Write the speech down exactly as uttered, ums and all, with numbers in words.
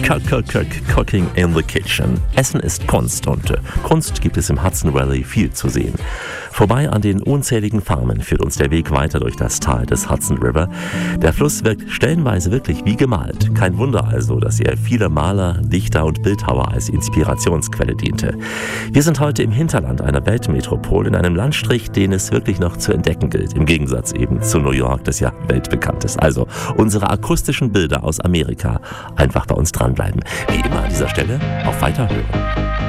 Cook, cook, cook, cooking in the kitchen. Essen ist Kunst und äh, Kunst gibt es im Hudson Valley viel zu sehen. Vorbei an den unzähligen Farmen führt uns der Weg weiter durch das Tal des Hudson River. Der Fluss wirkt stellenweise wirklich wie gemalt. Kein Wunder also, dass er viele Maler, Dichter und Bildhauer als Inspirationsquelle diente. Wir sind heute im Hinterland einer Weltmetropole, in einem Landstrich, den es wirklich noch zu entdecken gilt. Im Gegensatz eben zu New York, das ja weltbekannt ist. Also unsere akustischen Bilder aus Amerika. Einfach bei uns dranbleiben. Wie immer an dieser Stelle auf Weiterhören.